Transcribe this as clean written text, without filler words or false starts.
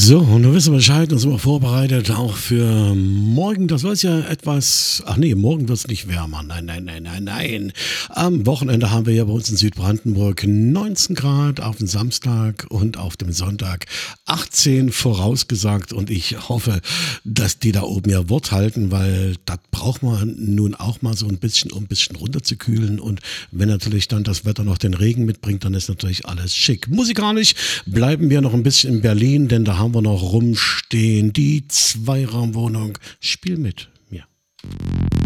So, und du wissen Bescheid, und sind wir vorbereitet auch für morgen. Das soll ja etwas, ach nee, morgen wird es nicht wärmer. Nein, nein, nein, nein, nein. Am Wochenende haben wir ja bei uns in Südbrandenburg 19 Grad auf dem Samstag und auf dem Sonntag 18 vorausgesagt. Und ich hoffe, dass die da oben ihr Wort halten, weil das braucht man nun auch mal so ein bisschen, um ein bisschen runterzukühlen. Und wenn natürlich dann das Wetter noch den Regen mitbringt, dann ist natürlich alles schick. Musikalisch bleiben wir noch ein bisschen in Berlin, denn da haben wir noch rumstehen die Zweiraumwohnung. Spiel mit mir.